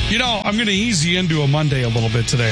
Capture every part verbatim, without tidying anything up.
You know, I'm going to ease you into a Monday a little bit today.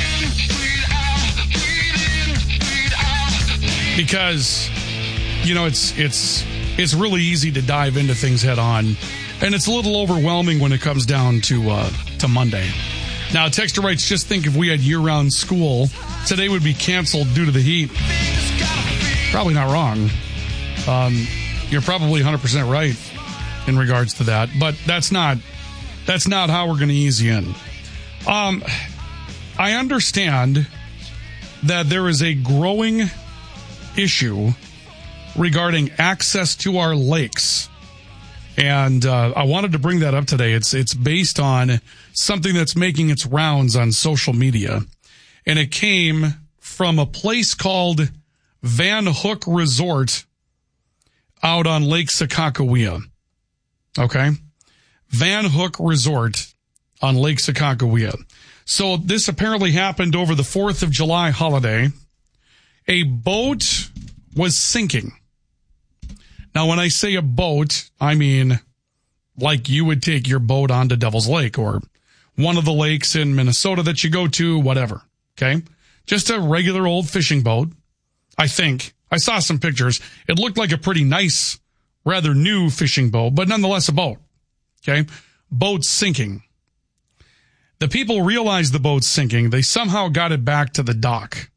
Because, you know, it's it's it's really easy to dive into things head on. And it's a little overwhelming when it comes down to uh, to Monday. Now, Texter writes, just think if we had year-round school, today would be canceled due to the heat. Probably not wrong. Um, you're probably one hundred percent right in regards to that. But that's not... That's not how we're going to ease you in. Um, I understand that there is a growing issue regarding access to our lakes. And uh, I wanted to bring that up today. It's it's based on something that's making its rounds on social media. And it came from a place called Van Hook Resort out on Lake Sakakawea. Okay? Van Hook Resort on Lake Sakakawea. So this apparently happened over the fourth of July holiday. A boat was sinking. Now, when I say a boat, I mean like you would take your boat onto Devil's Lake or one of the lakes in Minnesota that you go to, whatever. Okay? Just a regular old fishing boat, I think. I saw some pictures. It looked like a pretty nice, rather new fishing boat, but nonetheless a boat. Okay, boat's sinking. The people realized the boat's sinking. They somehow got it back to the dock.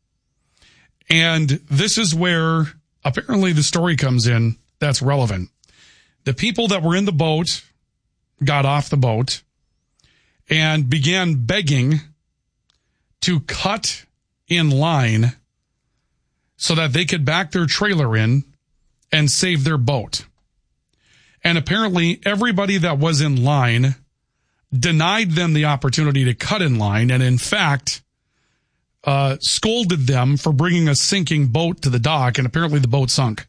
And this is where apparently the story comes in that's relevant. The people that were in the boat got off the boat and began begging to cut in line so that they could back their trailer in and save their boat. And apparently everybody that was in line denied them the opportunity to cut in line and, in fact, uh, scolded them for bringing a sinking boat to the dock, and apparently the boat sunk.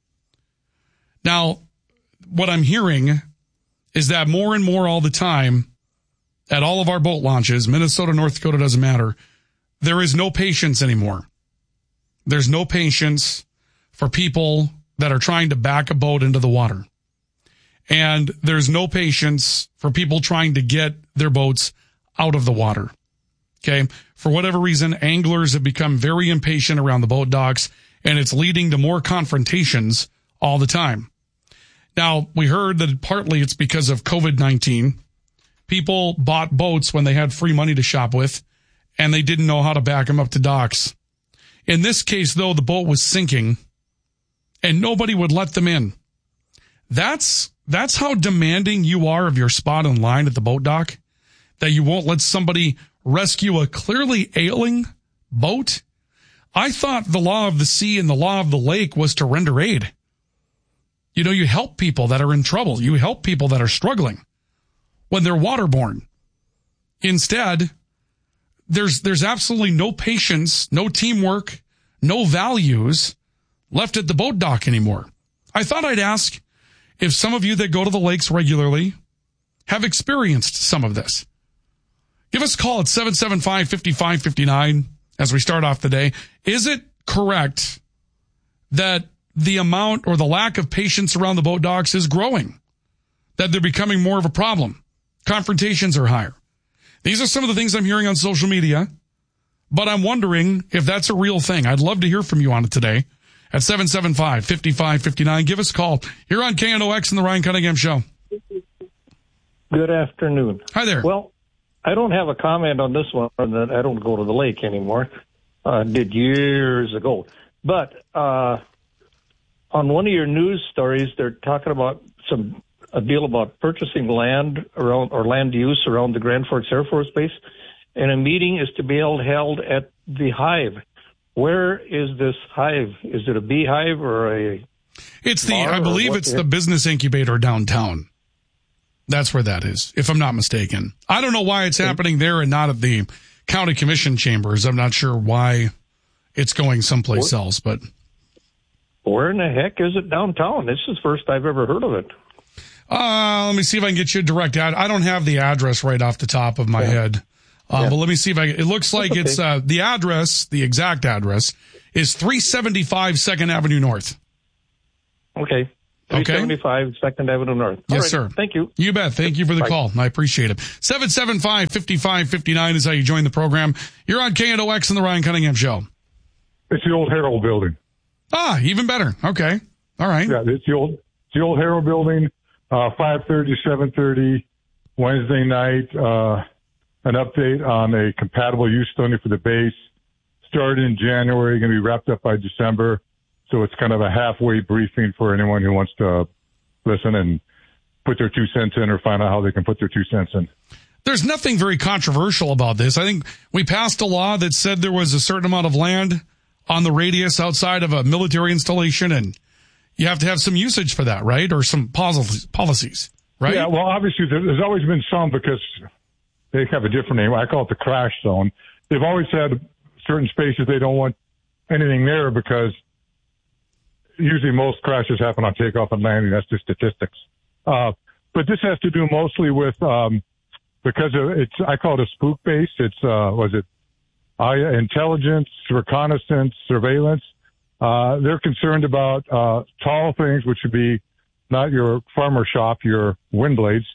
Now, what I'm hearing is that more and more all the time at all of our boat launches, Minnesota, North Dakota, doesn't matter, there is no patience anymore. There's no patience for people that are trying to back a boat into the water. And there's no patience for people trying to get their boats out of the water. Okay. For whatever reason, anglers have become very impatient around the boat docks, and it's leading to more confrontations all the time. Now, we heard that partly it's because of covid nineteen. People bought boats when they had free money to shop with, and they didn't know how to back them up to docks. In this case, though, the boat was sinking, and nobody would let them in. That's That's how demanding you are of your spot in line at the boat dock, that you won't let somebody rescue a clearly ailing boat. I thought the law of the sea and the law of the lake was to render aid. You know, you help people that are in trouble. You help people that are struggling when they're waterborne. Instead, there's there's absolutely no patience, no teamwork, no values left at the boat dock anymore. I thought I'd ask if some of you that go to the lakes regularly have experienced some of this. Give us a call at seven seven five, five five five nine as we start off the day. Is it correct that the amount or the lack of patience around the boat docks is growing? That they're becoming more of a problem? Confrontations are higher. These are some of the things I'm hearing on social media, but I'm wondering if that's a real thing. I'd love to hear from you on it today. At seven seven five, five five five nine, give us a call. You're on K N O X and the Ryan Cunningham Show. Good afternoon. Hi there. Well, I don't have a comment on this one. That I don't go to the lake anymore. I uh, did years ago. But uh, on one of your news stories, they're talking about some a deal about purchasing land around or land use around the Grand Forks Air Force Base, and a meeting is to be held, held at the Hive. Where is this Hive? Is it a beehive or a It's the, I believe it's the business incubator downtown. That's where that is, if I'm not mistaken. I don't know why it's happening there and not at the county commission chambers. I'm not sure why it's going someplace where, else, but. Where in the heck is it downtown? This is the first I've ever heard of it. Uh, let me see if I can get you a direct ad. I don't have the address right off the top of my yeah. head. Uh, yeah. But let me see if I, it looks like okay. it's, uh, the address, the exact address is three seventy-five Second Avenue North. Okay. three Okay. seventy-five Second Avenue North. Yes, All right. sir. Thank you. You bet. Thank you for the Bye. call. I appreciate it. seven seven five, five five five nine is how you join the program. You're on K N O X and the Ryan Cunningham Show. It's the old Herald building. Ah, even better. Okay. All right. Yeah, it's the old, it's the old Herald building, uh, five thirty, seven thirty, Wednesday night, uh, an update on a compatible use study for the base. Started in January, going to be wrapped up by December. So it's kind of a halfway briefing for anyone who wants to listen and put their two cents in or find out how they can put their two cents in. There's nothing very controversial about this. I think we passed a law that said there was a certain amount of land on the radius outside of a military installation, and you have to have some usage for that, right? Or some policies, policies, right? Yeah, well, obviously there- there's always been some because they have a different name. I call it the crash zone. They've always had certain spaces they don't want anything there because usually most crashes happen on takeoff and landing. That's just statistics. Uh, but this has to do mostly with, um, because of, it's, I call it a spook base. It's, uh, was it uh, intelligence, reconnaissance, surveillance. Uh, they're concerned about, uh, tall things, which would be not your farmer shop, your wind blades,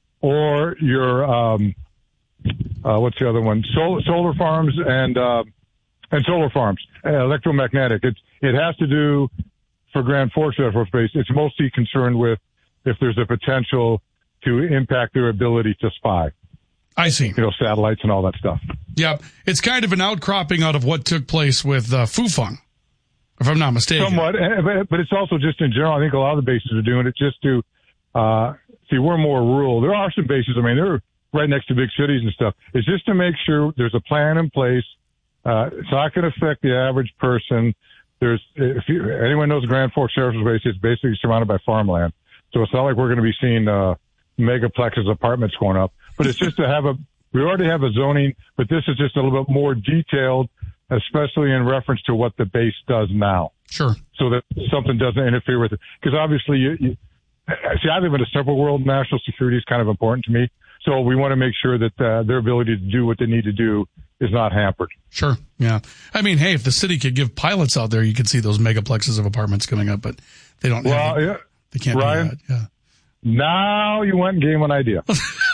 or your, um, uh, what's the other one? Sol- solar farms and, uh, and solar farms, uh, electromagnetic. It, it has to do, for Grand Forks Air Force Base, it's mostly concerned with if there's a potential to impact their ability to spy. I see. You know, satellites and all that stuff. Yep. It's kind of an outcropping out of what took place with uh, Fufeng, if I'm not mistaken. Somewhat, but it's also just in general. I think a lot of the bases are doing it just to, uh, see, we're more rural. There are some bases, I mean, they're right next to big cities and stuff. It's just to make sure there's a plan in place. Uh, it's not going to affect the average person. There's, if you, anyone knows Grand Forks Air Force Base, it's basically surrounded by farmland. So it's not like we're going to be seeing, uh, megaplexes apartments going up, but it's just to have a, we already have a zoning, but this is just a little bit more detailed, especially in reference to what the base does now. Sure. So that something doesn't interfere with it. Because obviously, you, you, see, I live in a separate world. National security is kind of important to me. So we want to make sure that uh, their ability to do what they need to do is not hampered. Sure. Yeah. I mean, hey, if the city could give pilots out there, you could see those megaplexes of apartments coming up, but they don't. Well, have, yeah. They can't Ryan, do that. Yeah. Now you went and gave an idea.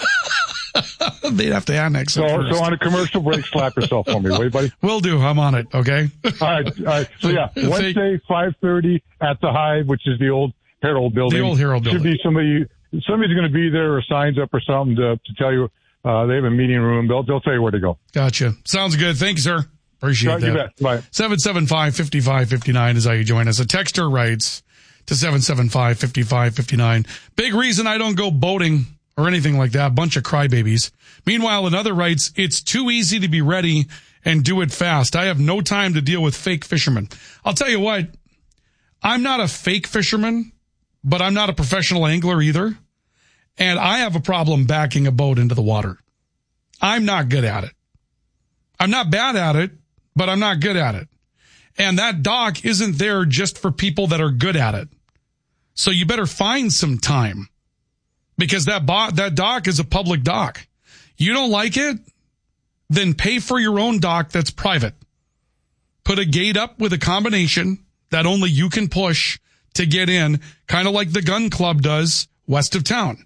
They'd have to annex so, it first. so on a commercial break, slap yourself for me, will you, buddy? Will do. I'm on it. Okay. all right. All right. So yeah, Wednesday, five thirty at the Hive, which is the old Herald building. The old Herald building. Should be somebody, somebody's going to be there or signs up or something to, to tell you, uh, they have a meeting room. They'll, they'll tell you where to go. Gotcha. Sounds good. Thank you, sir. Appreciate Right, that. you bet. Bye. seven seven five, five five five nine is how you join us. A texter writes to seven seven five, five five five nine. Big reason I don't go boating or anything like that. Bunch of crybabies. Meanwhile, another writes, it's too easy to be ready and do it fast. I have no time to deal with fake fishermen. I'll tell you what, I'm not a fake fisherman, but I'm not a professional angler either. And I have a problem backing a boat into the water. I'm not good at it. I'm not bad at it, but I'm not good at it. And that dock isn't there just for people that are good at it. So you better find some time because that bo- that dock is a public dock. You don't like it? Then pay for your own dock that's private. Put a gate up with a combination that only you can push to get in, kind of like the gun club does west of town.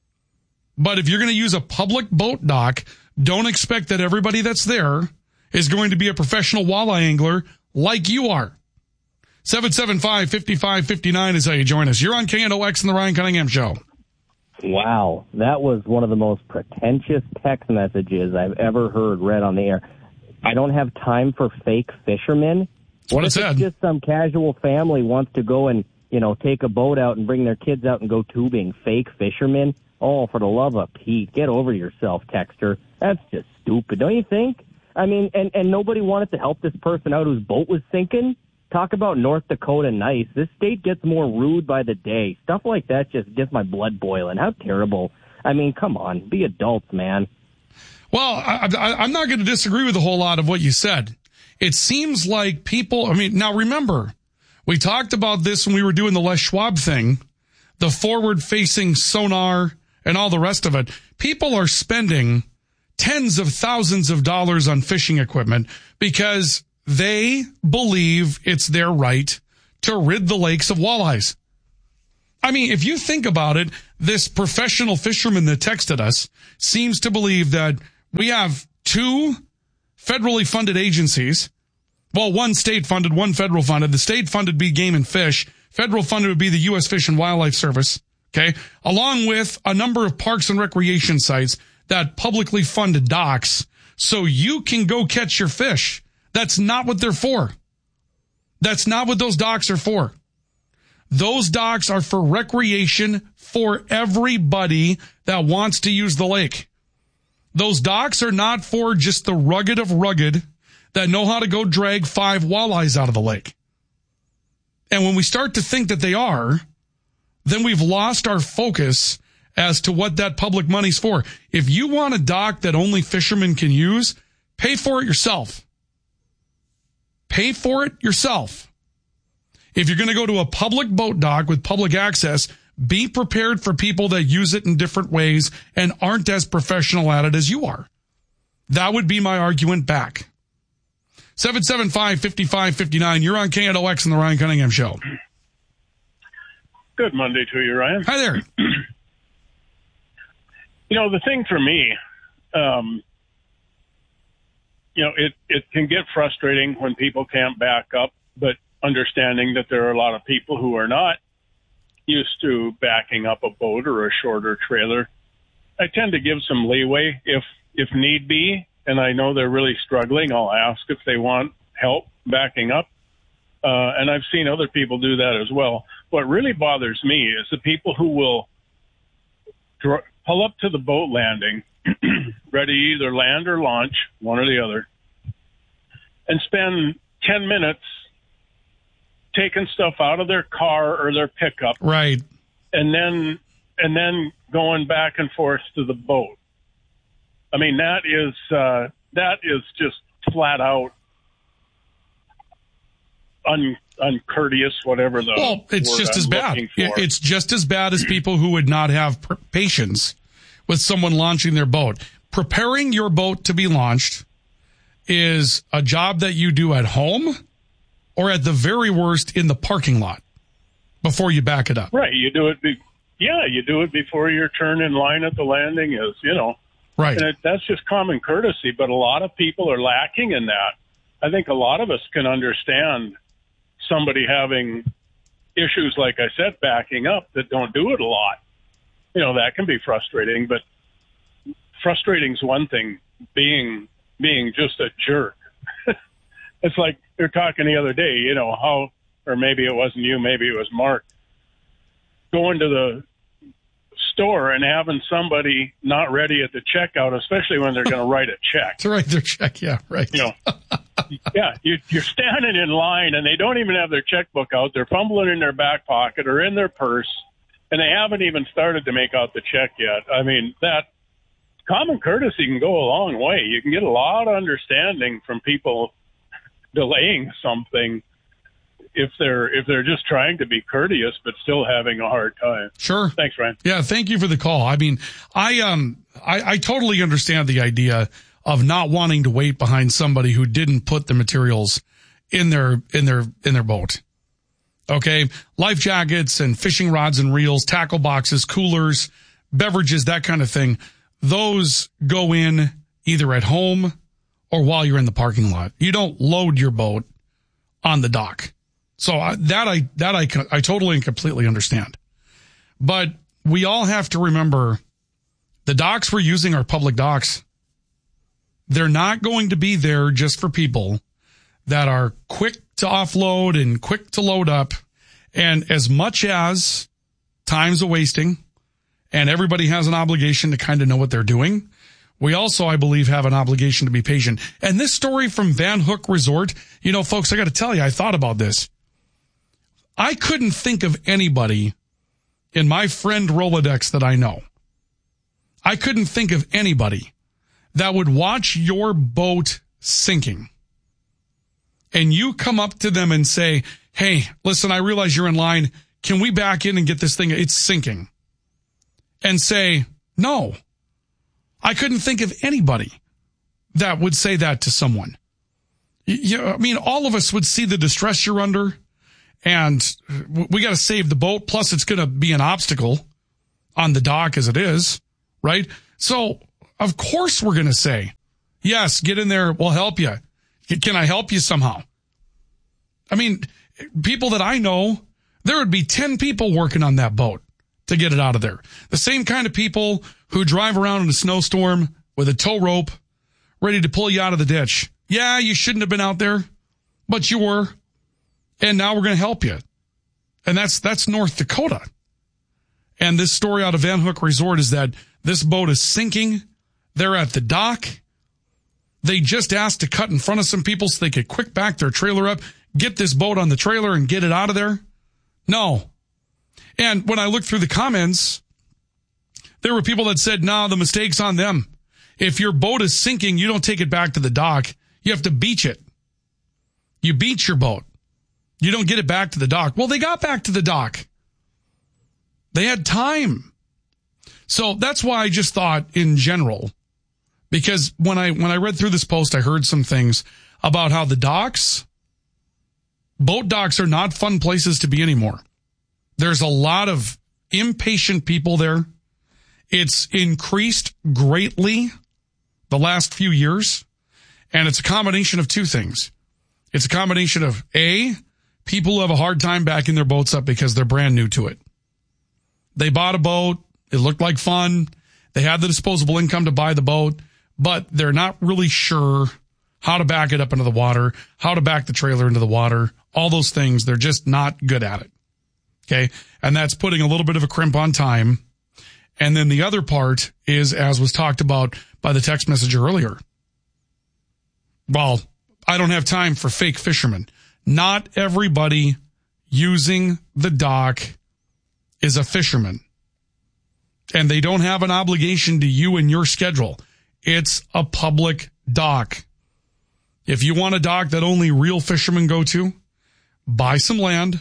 But if you're going to use a public boat dock, don't expect that everybody that's there is going to be a professional walleye angler like you are. seven seven five, five five five nine is how you join us. You're on K N O X and the Ryan Cunningham Show. Wow, that was one of the most pretentious text messages I've ever heard read on the air. I don't have time for fake fishermen. That's what it if said. It's just some casual family wants to go and, you know, take a boat out and bring their kids out and go tubing. Fake fishermen? Oh, for the love of Pete, get over yourself, texter. That's just stupid, don't you think? I mean, and, and nobody wanted to help this person out whose boat was sinking? Talk about North Dakota nice. This state gets more rude by the day. Stuff like that just gets my blood boiling. How terrible. I mean, come on. Be adults, man. Well, I, I, I'm not going to disagree with a whole lot of what you said. It seems like people, I mean, now remember, we talked about this when we were doing the Les Schwab thing, the forward-facing sonar and all the rest of it. People are spending tens of thousands of dollars on fishing equipment because they believe it's their right to rid the lakes of walleyes. I mean, if you think about it, this professional fisherman that texted us seems to believe that we have two federally funded agencies. Well, one state funded, one federal funded. The state funded would be Game and Fish. Federal funded would be the U S Fish and Wildlife Service. Okay. Along with a number of parks and recreation sites that publicly funded docks so you can go catch your fish. That's not what they're for. That's not what those docks are for. Those docks are for recreation for everybody that wants to use the lake. Those docks are not for just the rugged of rugged that know how to go drag five walleyes out of the lake. And when we start to think that they are, then we've lost our focus as to what that public money's for. If you want a dock that only fishermen can use, pay for it yourself. Pay for it yourself. If you're going to go to a public boat dock with public access, be prepared for people that use it in different ways and aren't as professional at it as you are. That would be my argument back. seven seven five, five five five nine. You're on K N O X and the Ryan Cunningham Show. Good Monday to you, Ryan. Hi there. You know, the thing for me, um, you know, it, it can get frustrating when people can't back up, but understanding that there are a lot of people who are not used to backing up a boat or a shorter trailer, I tend to give some leeway if if need be. And I know they're really struggling. I'll ask if they want help backing up. Uh, and I've seen other people do that as well. What really bothers me is the people who will dr- pull up to the boat landing, ready to either land or launch, one or the other, and spend ten minutes taking stuff out of their car or their pickup. Right. And then, and then going back and forth to the boat. I mean, that is uh, that is just flat out un, uncourteous, whatever the well, it's word just I'm as bad. looking for. It's just as bad as people who would not have per- patience with someone launching their boat. Preparing your boat to be launched is a job that you do at home or at the very worst in the parking lot before you back it up. Right. You do it. Be- yeah, you do it before your turn in line at the landing is, you know. Right. And it, that's just common courtesy, but a lot of people are lacking in that. I think a lot of us can understand somebody having issues, like I said, backing up that don't do it a lot. You know, that can be frustrating, but frustrating is one thing, being being just a jerk. It's like you're talking the other day, you know, how, or maybe it wasn't you, maybe it was Mark, going to the store and having somebody not ready at the checkout, especially when they're going to write a check. To write their check, yeah, right. You know, yeah, you, you're standing in line and they don't even have their checkbook out. They're fumbling in their back pocket or in their purse, and they haven't even started to make out the check yet. I mean, that common courtesy can go a long way. You can get a lot of understanding from people delaying something if they're if they're just trying to be courteous but still having a hard time. Sure. Thanks, Ryan. Yeah, thank you for the call. I mean, I um I, I totally understand the idea of not wanting to wait behind somebody who didn't put the materials in their in their in their boat. Okay, life jackets and fishing rods and reels, tackle boxes, coolers, beverages, that kind of thing. Those go in either at home or while you're in the parking lot. You don't load your boat on the dock. So I, that I that I I totally and completely understand. But we all have to remember the docks we're using are public docks. They're not going to be there just for people that are quick to offload and quick to load up. And as much as time's a wasting and everybody has an obligation to kind of know what they're doing, we also, I believe, have an obligation to be patient. And this story from Van Hook Resort, you know, folks, I got to tell you, I thought about this. I couldn't think of anybody in my friend Rolodex that I know. I couldn't think of anybody that would watch your boat sinking and you come up to them and say, hey, listen, I realize you're in line. Can we back in and get this thing? It's sinking. And say, no. I couldn't think of anybody that would say that to someone. You know, I mean, all of us would see the distress you're under and we got to save the boat. Plus, it's going to be an obstacle on the dock as it is, right? So, of course, we're going to say, yes, get in there. We'll help you. Can I help you somehow? I mean, people that I know, there would be ten people working on that boat to get it out of there. The same kind of people who drive around in a snowstorm with a tow rope ready to pull you out of the ditch. Yeah, you shouldn't have been out there, but you were. And now we're going to help you. And that's that's North Dakota. And this story out of Van Hook Resort is that this boat is sinking. They're at the dock. They just asked to cut in front of some people so they could quick back their trailer up, get this boat on the trailer and get it out of there. No. And when I looked through the comments, there were people that said, no, the mistake's on them. If your boat is sinking, you don't take it back to the dock. You have to beach it. You beach your boat. You don't get it back to the dock. Well, they got back to the dock. They had time. So that's why I just thought in general, because when I when I read through this post, I heard some things about how the docks, boat docks are not fun places to be anymore. There's a lot of impatient people there. It's increased greatly the last few years, and it's a combination of two things. It's a combination of, A, people who have a hard time backing their boats up because they're brand new to it. They bought a boat. It looked like fun. They had the disposable income to buy the boat, but they're not really sure how to back it up into the water, how to back the trailer into the water, all those things. They're just not good at it. Okay. And that's putting a little bit of a crimp on time. And then the other part is, as was talked about by the text message earlier. Well, I don't have time for fake fishermen. Not everybody using the dock is a fisherman. And they don't have an obligation to you and your schedule. It's a public dock. If you want a dock that only real fishermen go to, buy some land,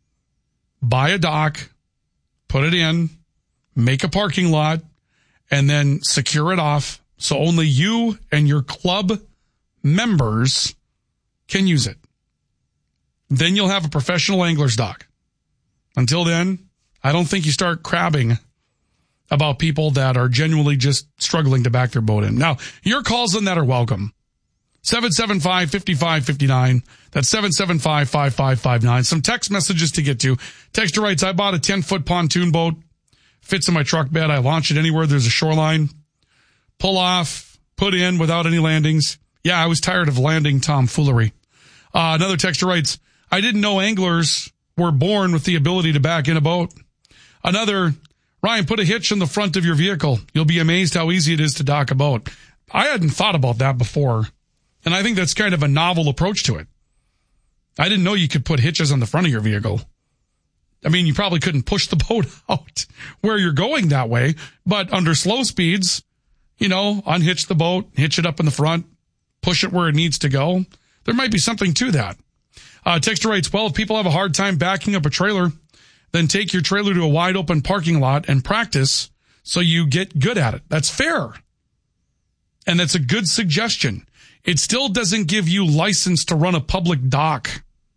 buy a dock, put it in, make a parking lot, and then secure it off so only you and your club members can use it. Then you'll have a professional angler's dock. Until then, I don't think you start crabbing about people that are genuinely just struggling to back their boat in. Now, your calls on that are welcome. seven seven five, five five five nine. That's seven seven five, five five five nine. Some text messages to get to. Texter writes, I bought a ten-foot pontoon boat. Fits in my truck bed. I launch it anywhere there's a shoreline. Pull off, put in without any landings. Yeah, I was tired of landing tomfoolery. Uh, another texter writes, I didn't know anglers were born with the ability to back in a boat. Another, Ryan, put a hitch in the front of your vehicle. You'll be amazed how easy it is to dock a boat. I hadn't thought about that before, and I think that's kind of a novel approach to it. I didn't know you could put hitches on the front of your vehicle. I mean, you probably couldn't push the boat out where you're going that way, but under slow speeds, you know, unhitch the boat, hitch it up in the front, push it where it needs to go. There might be something to that. Uh, Texter writes, well, if people have a hard time backing up a trailer, then take your trailer to a wide open parking lot and practice so you get good at it. That's fair. And that's a good suggestion. It still doesn't give you license to run a public dock,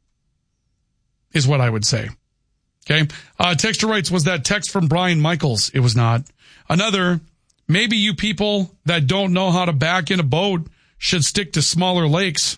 is what I would say. Okay. Uh, Texter writes, was that text from Brian Michaels? It was not. Another, maybe you people that don't know how to back in a boat should stick to smaller lakes.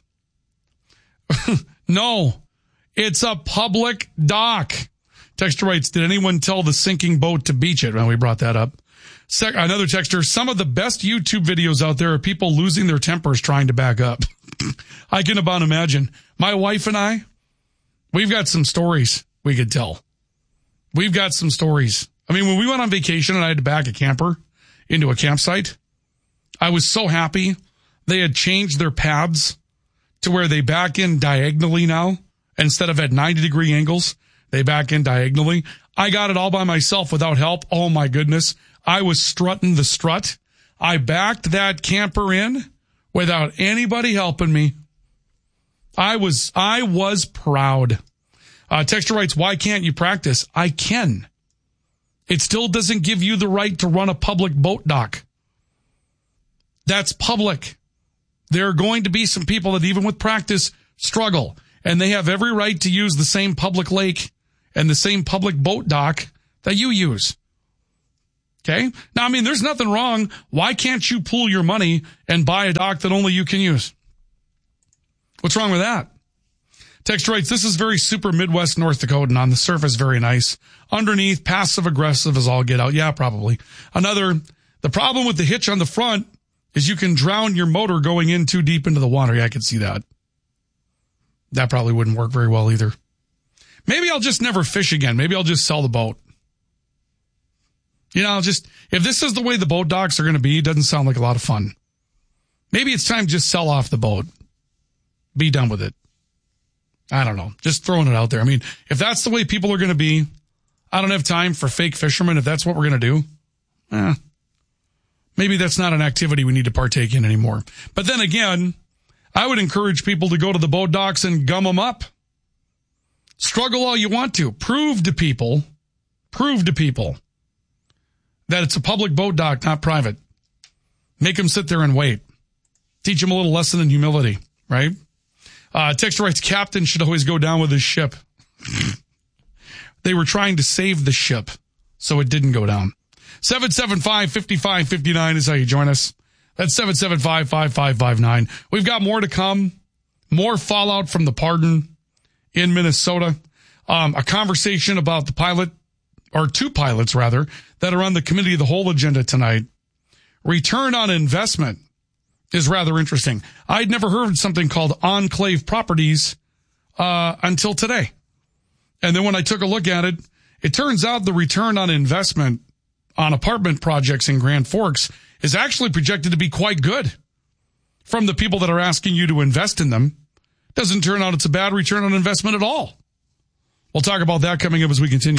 No, it's a public dock. Texter writes, did anyone tell the sinking boat to beach it? Well, we brought that up. Sec- another texter, some of the best YouTube videos out there are people losing their tempers trying to back up. I can about imagine. My wife and I, we've got some stories we could tell. We've got some stories. I mean, when we went on vacation and I had to back a camper into a campsite, I was so happy they had changed their paths to where they back in diagonally now. Instead of at ninety degree angles, they back in diagonally. I got it all by myself without help. Oh my goodness. I was strutting the strut. I backed that camper in without anybody helping me. I was, I was proud. Uh, Texter writes, why can't you practice? I can. It still doesn't give you the right to run a public boat dock. That's public. There are going to be some people that even with practice struggle. and they have every right to use the same public lake and the same public boat dock that you use. Okay? Now, I mean, there's nothing wrong. Why can't you pool your money and buy a dock that only you can use? What's wrong with that? Text writes, this is very super Midwest North Dakota, and on the surface, very nice. Underneath, passive-aggressive as all get out. Yeah, probably. Another, the problem with the hitch on the front is you can drown your motor going in too deep into the water. Yeah, I can see that. That probably wouldn't work very well either. Maybe I'll just never fish again. Maybe I'll just sell the boat. You know, just, if this is the way the boat docks are going to be, it doesn't sound like a lot of fun. Maybe it's time to just sell off the boat. Be done with it. I don't know. Just throwing it out there. I mean, if that's the way people are going to be, I don't have time for fake fishermen. If that's what we're going to do, eh, maybe that's not an activity we need to partake in anymore. But then again, I would encourage people to go to the boat docks and gum them up. Struggle all you want to. Prove to people, prove to people that it's a public boat dock, not private. Make them sit there and wait. Teach them a little lesson in humility, right? Uh, Texter writes, captain should always go down with his ship. They were trying to save the ship, so it didn't go down. seven seven five, five five five nine is how you join us. That's seven seven five, five five five nine. We've got more to come. More fallout from the pardon in Minnesota. Um, a conversation about the pilot, or two pilots rather, that are on the committee of the whole agenda tonight. Return on investment is rather interesting. I'd never heard of something called Enclave Properties uh, until today. And then when I took a look at it, it turns out the return on investment on apartment projects in Grand Forks is actually projected to be quite good from the people that are asking you to invest in them. Doesn't turn out it's a bad return on investment at all. We'll talk about that coming up as we continue.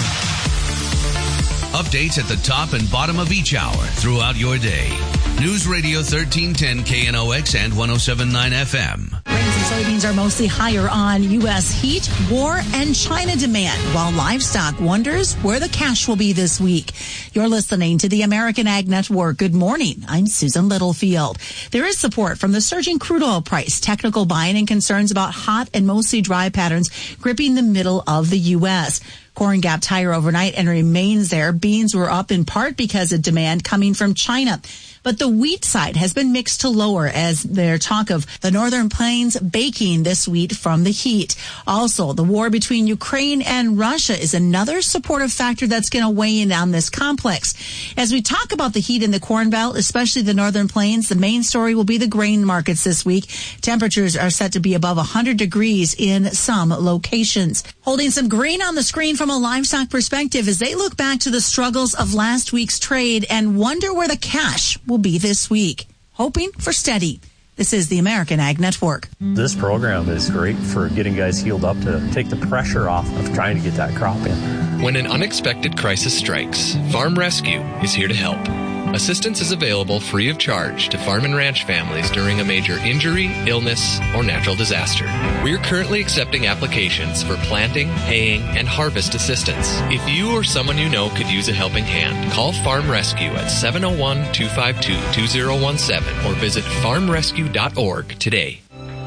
Updates at the top and bottom of each hour throughout your day. News Radio thirteen ten K N O X and one oh seven point nine F M. Grains and soybeans are mostly higher on U S heat, war, and China demand, while livestock wonders where the cash will be this week. You're listening to the American Ag Network. Good morning. I'm Susan Littlefield. There is support from the surging crude oil price, technical buying, and concerns about hot and mostly dry patterns gripping the middle of the U S. Corn gapped higher overnight and remains there. Beans were up in part because of demand coming from China. But the wheat side has been mixed to lower as their talk of the Northern Plains baking this wheat from the heat. Also, the war between Ukraine and Russia is another supportive factor that's going to weigh in on this complex. As we talk about the heat in the Corn Belt, especially the Northern Plains, the main story will be the grain markets this week. Temperatures are set to be above one hundred degrees in some locations. Holding some green on the screen from a livestock perspective as they look back to the struggles of last week's trade and wonder where the cash will be this week. Hoping for steady. This is the American Ag Network. This program is great for getting guys healed up to take the pressure off of trying to get that crop in. When an unexpected crisis strikes, Farm Rescue is here to help. Assistance is available free of charge to farm and ranch families during a major injury, illness, or natural disaster. We're currently accepting applications for planting, haying, and harvest assistance. If you or someone you know could use a helping hand, call Farm Rescue at seven oh one, two five two, two oh one seven or visit farm rescue dot org today.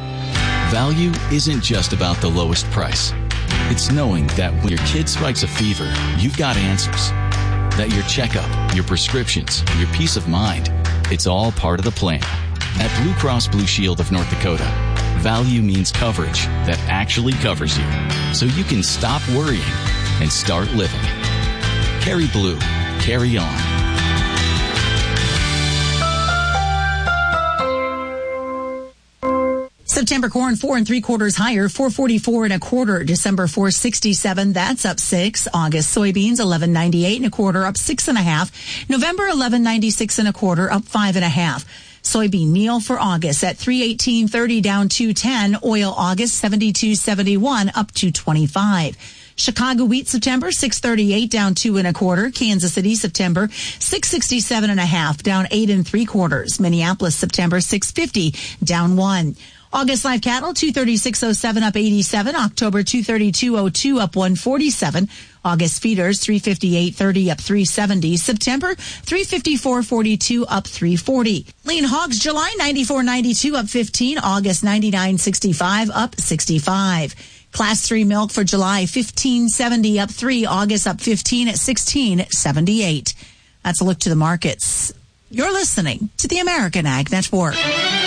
Value isn't just about the lowest price. It's knowing that when your kid spikes a fever, you've got answers. That your checkup, your prescriptions, your peace of mind, it's all part of the plan. At Blue Cross Blue Shield of North Dakota, value means coverage that actually covers you, so you can stop worrying and start living. Carry Blue. Carry on. September corn four and three quarters higher, four forty-four and a quarter. December four sixty-seven, that's up six. August soybeans eleven ninety-eight and a quarter, up six and a half. November eleven ninety-six and a quarter, up five and a half. Soybean meal for August at three eighteen thirty, down two ten. Oil August seventy-two seventy-one, up two twenty-five. Chicago wheat September six thirty-eight, down two and a quarter. Kansas City September six sixty-seven and a half, down eight and three quarters. Minneapolis September six fifty, down one. August live cattle, two thirty-six oh seven up eighty-seven. October, two thirty-two oh two up one forty-seven. August feeders, three fifty-eight thirty up three seventy. September, three fifty-four forty-two up three forty. Lean hogs, July, ninety-four ninety-two up fifteen. August, ninety-nine sixty-five up sixty-five. Class three milk for July, fifteen seventy up three. August up fifteen at sixteen seventy-eight. That's a look to the markets. You're listening to the American Ag Network.